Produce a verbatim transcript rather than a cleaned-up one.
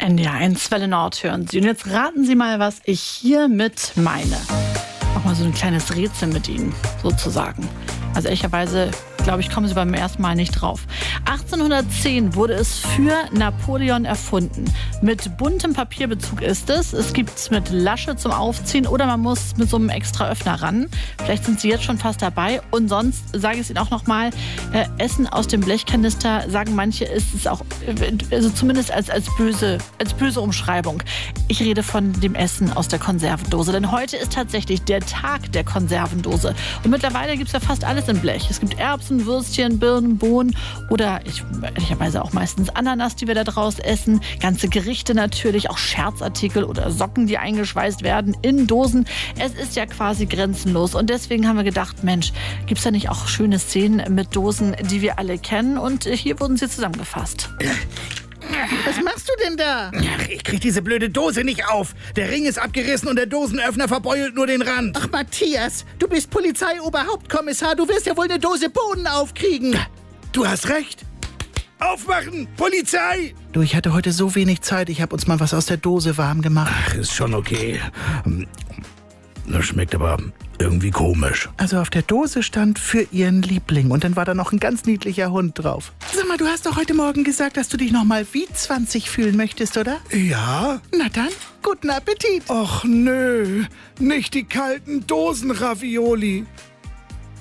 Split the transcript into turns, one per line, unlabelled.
N D R eins Welle Nord hören Sie. Und jetzt raten Sie mal, was ich hiermit meine. Auch mal so ein kleines Rätsel mit Ihnen, sozusagen. Also ehrlicherweise, glaube ich, kommen Sie beim ersten Mal nicht drauf. achtzehnhundertzehn wurde es für Napoleon erfunden. Mit buntem Papierbezug ist es. Es gibt es mit Lasche zum Aufziehen oder man muss mit so einem extra Öffner ran. Vielleicht sind Sie jetzt schon fast dabei. Und sonst sage ich es Ihnen auch noch mal, äh, Essen aus dem Blechkanister, sagen manche, ist es auch, äh, also zumindest als, als, böse, als böse Umschreibung. Ich rede von dem Essen aus der Konservendose. Denn heute ist tatsächlich der Tag der Konservendose. Und mittlerweile gibt es ja fast alles in Blech. Es gibt Erbsen, Würstchen, Birnen, Bohnen oder ich, ehrlicherweise auch meistens Ananas, die wir da draus essen. Ganze Gerichte natürlich, auch Scherzartikel oder Socken, die eingeschweißt werden in Dosen. Es ist ja quasi grenzenlos. Und deswegen haben wir gedacht, Mensch, gibt es da nicht auch schöne Szenen mit Dosen, die wir alle kennen? Und hier wurden sie zusammengefasst.
Was machst du denn da?
Ach, ich krieg diese blöde Dose nicht auf. Der Ring ist abgerissen und der Dosenöffner verbeult nur den Rand.
Ach, Matthias, du bist Polizeioberhauptkommissar. Du wirst ja wohl eine Dose Bohnen aufkriegen.
Du hast recht. Aufmachen! Polizei!
Du, ich hatte heute so wenig Zeit. Ich habe uns mal was aus der Dose warm gemacht.
Ach, ist schon okay. Das schmeckt aber irgendwie komisch.
Also auf der Dose stand für ihren Liebling und dann war da noch ein ganz niedlicher Hund drauf. Sag mal, du hast doch heute Morgen gesagt, dass du dich noch mal wie zwanzig fühlen möchtest, oder?
Ja?
Na dann, guten Appetit.
Och nö, nicht die kalten Dosenravioli.